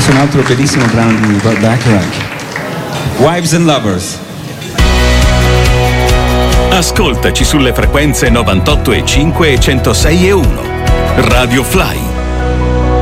Questo è un altro bellissimo brano di Burt Bacharach, Wives and Lovers. Ascoltaci sulle frequenze 98,5 e 106,1. Radio Fly.